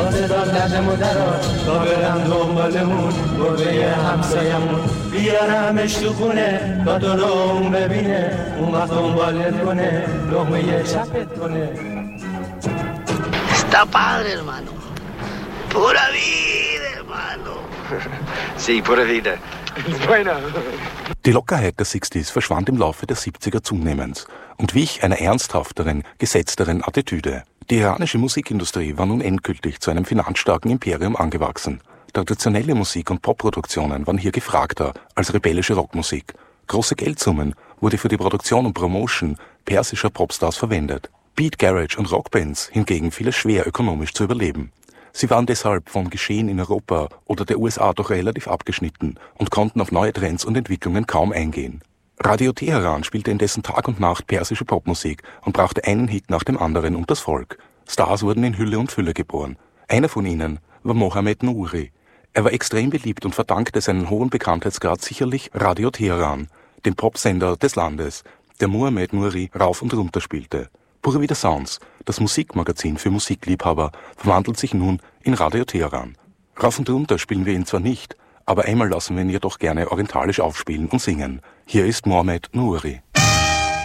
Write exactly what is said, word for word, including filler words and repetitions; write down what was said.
واسه داد نده مدرا تا برم دنبالمون گربه همسایمون بیارمش تو خونه تا تو رو اون ببینه اون وقت دنبالت کنه لقمه چپت کنه. Está padre, hermano. Pura vida, hermano. Sí, pura vida. Bueno. Die Lockerheit der Sixties verschwand im Laufe der Siebziger zunehmend und wich einer ernsthafteren, gesetzteren Attitüde. Die iranische Musikindustrie war nun endgültig zu einem finanzstarken Imperium angewachsen. Traditionelle Musik- und Popproduktionen waren hier gefragter als rebellische Rockmusik. Große Geldsummen wurde für die Produktion und Promotion persischer Popstars verwendet. Beat, Garage und Rockbands hingegen fiel es schwer, ökonomisch zu überleben. Sie waren deshalb vom Geschehen in Europa oder der U S A doch relativ abgeschnitten und konnten auf neue Trends und Entwicklungen kaum eingehen. Radio Teheran spielte indessen Tag und Nacht persische Popmusik und brachte einen Hit nach dem anderen um das Volk. Stars wurden in Hülle und Fülle geboren. Einer von ihnen war Mohammed Nouri. Er war extrem beliebt und verdankte seinen hohen Bekanntheitsgrad sicherlich Radio Teheran, dem Popsender des Landes, der Mohammed Nouri rauf und runter spielte. Pure Vida Sounds, das Musikmagazin für Musikliebhaber, verwandelt sich nun in Radio Teheran. Rauf und runter spielen wir ihn zwar nicht, aber einmal lassen wir ihn jedoch gerne orientalisch aufspielen und singen. Hier ist Mohammed Nouri.